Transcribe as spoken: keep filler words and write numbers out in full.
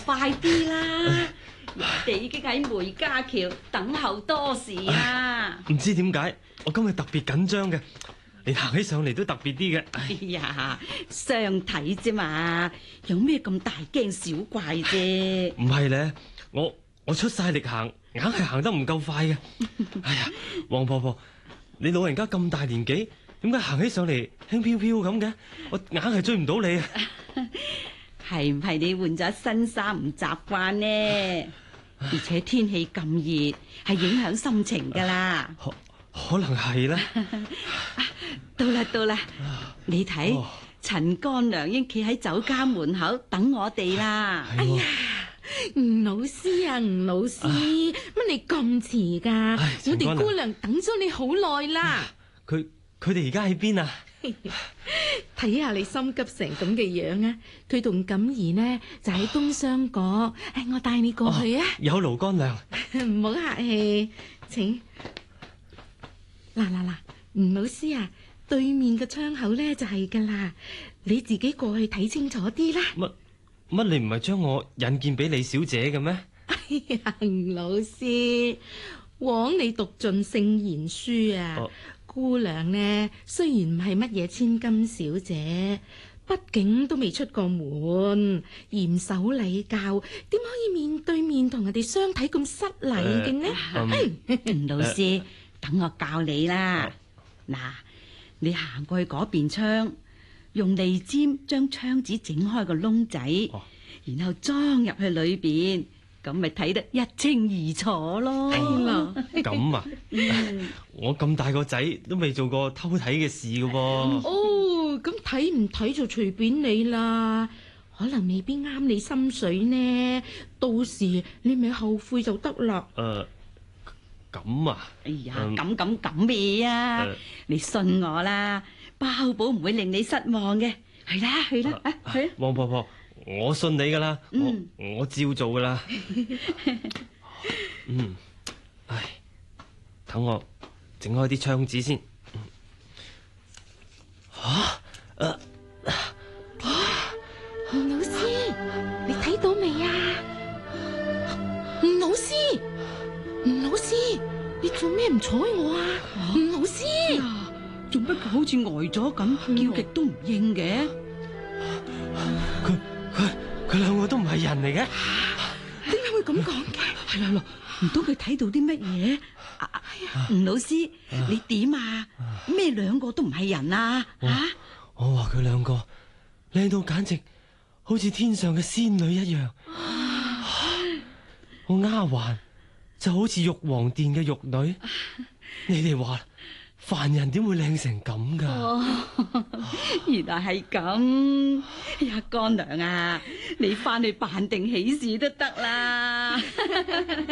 快啲啦！人哋已經喺梅家橋等候多時啦。 唔知點解我今日特別緊張嘅，你行起上嚟都特別啲嘅。 哎呀，相睇啫嘛，有咩咁大驚小怪啫？ 唔係咧，我我出晒力行，硬係行得唔夠快嘅。哎呀，黃婆婆，你老人家咁大年紀，點解行起上嚟輕飄飄咁嘅？我硬係追唔到你啊！ 係唔係你換咗新衫唔習慣呢？而且天氣咁熱，係影響心情噶啦。 可可能係啦。 到啦到啦，你睇陳乾娘已經企喺酒家門口等我哋啦。 哎呀，吳老師啊，吳老師，乜你咁遲噶？我哋姑娘等咗你好耐啦。 佢佢哋而家喺邊啊？ 睇下你心急成咁嘅樣啊！佢同錦兒呢就喺東廂閣，誒，我帶你過去啊！ 有勞乾娘， 唔好客氣，請。嗱嗱嗱，吳老師啊，對面嘅窗口呢就係噶啦，你自己過去睇清楚啲啦。 乜乜你唔係將我引薦俾李小姐嘅咩？ 哎呀，吳老師，枉你讀盡聖賢書啊！哦，姑娘呢，雖然唔係乜嘢千金小姐，畢竟都未出過門，嚴守禮教，點可以面對面同人哋相睇咁失禮嘅呢？ 吳老師，等我教你啦。嗱，你行過去嗰邊窗，用利尖將窗子整開個窿仔，然後裝入去裏邊。咁咪睇得一清二楚咯。 係啦， 咁啊，我咁大個仔都未做過偷睇嘅事噶噃。 哦，咁睇唔睇就隨便你啦，可能未必啱你心水呢，到時你咪後悔就得啦。 誒，咁啊？ 哎呀，咁咁咁咩啊？你信我啦，包保唔會令你失望嘅。去啦去啦，啊去。 黃婆婆。我信你噶啦，嗯、我我照做噶啦。嗯，唉，等我整開啲窗子先。吓，誒， 吳老師，你睇到未啊？吳老師，吳老師，你做咩唔睬我啊？吳老師， 做乜佢好似呆咗咁，叫極都唔應嘅？ 佢。佢佢兩個都唔係人嚟嘅，點解會咁講嘅？ 係啦，唔通佢睇到啲乜嘢？吳老師，你點啊？咩兩個都唔係人啊？吓！ 我話佢兩個靚到簡直好似天上嘅仙女一樣，我丫鬟就好似玉皇殿嘅玉女。你哋話凡人點會靚成咁噶？ 哦，原來係咁。哎呀，乾娘啊，你翻去辦定喜事都得啦。